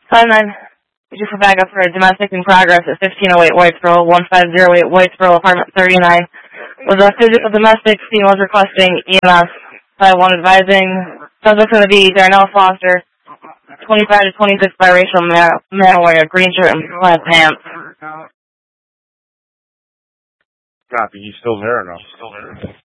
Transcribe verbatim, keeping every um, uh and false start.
five nine. Would you for backup for a domestic in progress at fifteen oh eight Whitesboro, fifteen oh eight Whitesboro, apartment thirty-nine. With a physical domestic, scene was requesting E M S. five one advising, subject going to be Darnell Foster, twenty-five to twenty-six biracial male, male wearing a green shirt and black pants. Copy, you still there or no? Still there.